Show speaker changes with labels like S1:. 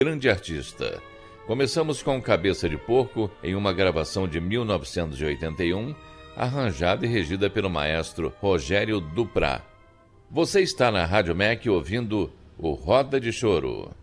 S1: grande artista. Começamos com Cabeça de Porco, em uma gravação de 1981, arranjada e regida pelo maestro Rogério Duprat. Você está na Rádio MEC ouvindo o Roda de Choro.